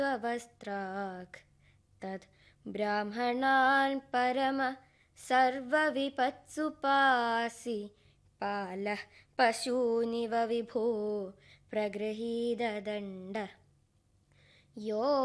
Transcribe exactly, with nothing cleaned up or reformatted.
वस्त्राक् तद् ब्राह्मणान् परम सर्वविपत्सु पासि पालः पशूनिव विभो प्रगृहीतदण्ड यो